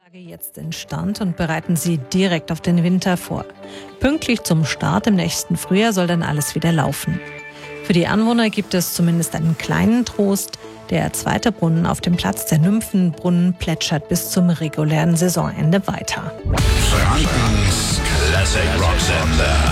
Jetzt instand und bereiten sie direkt auf den Winter vor. Pünktlich zum Start im nächsten Frühjahr soll dann alles wieder laufen. Für die Anwohner gibt es zumindest einen kleinen Trost. Der zweite Brunnen auf dem Platz der Nymphenbrunnen plätschert bis zum regulären Saisonende weiter. Frankens Classic Rock Sender.